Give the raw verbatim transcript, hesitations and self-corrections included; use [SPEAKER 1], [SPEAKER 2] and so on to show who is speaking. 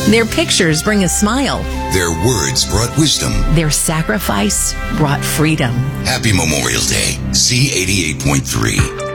[SPEAKER 1] Their pictures bring a smile.
[SPEAKER 2] Their words brought wisdom.
[SPEAKER 1] Their sacrifice brought freedom.
[SPEAKER 2] Happy Memorial Day. C eighty-eight point three.